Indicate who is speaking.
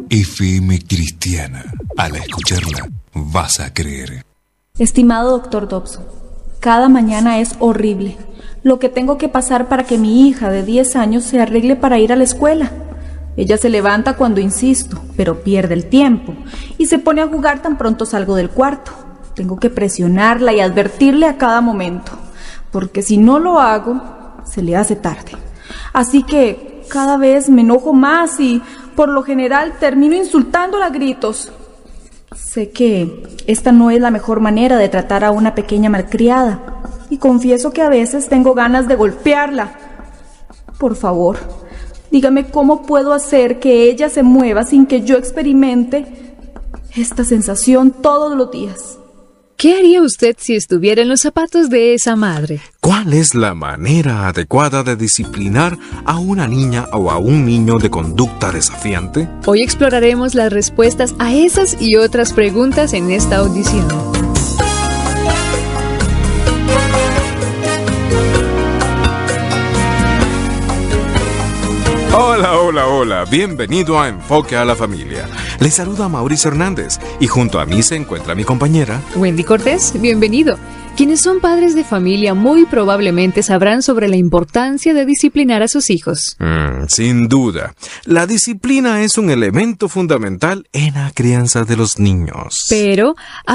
Speaker 1: FM Cristiana. Al escucharla, vas a creer.
Speaker 2: Estimado doctor Dobson, cada mañana es horrible. Lo que tengo que pasar para que mi hija de 10 años se arregle para ir a la escuela. Ella se levanta cuando insisto, pero pierde el tiempo y se pone a jugar tan pronto salgo del cuarto. Tengo que presionarla y advertirle a cada momento, porque si no lo hago, se le hace tarde. Así que cada vez me enojo más y, por lo general, termino insultándola a gritos. Sé que esta no es la mejor manera de tratar a una pequeña malcriada y confieso que a veces tengo ganas de golpearla. Por favor, dígame cómo puedo hacer que ella se mueva sin que yo experimente esta sensación todos los días.
Speaker 3: ¿Qué haría usted si estuviera en los zapatos de esa madre?
Speaker 4: ¿Cuál es la manera adecuada de disciplinar a una niña o a un niño de conducta desafiante?
Speaker 3: Hoy exploraremos las respuestas a esas y otras preguntas en esta audición.
Speaker 4: Hola, bienvenido a Enfoque a la Familia. Les saluda Mauricio Hernández y junto a mí se encuentra mi compañera
Speaker 3: Wendy Cortés, bienvenido. Quienes son padres de familia muy probablemente sabrán sobre la importancia de disciplinar a sus hijos.
Speaker 4: Sin duda, la disciplina es un elemento fundamental en la crianza de los niños.
Speaker 3: Pero